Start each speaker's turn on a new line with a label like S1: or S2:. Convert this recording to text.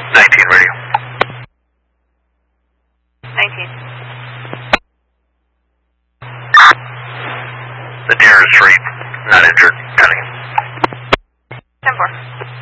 S1: 19 radio.
S2: 19.
S1: The deer is free, not injured. Penny.
S2: 10-4.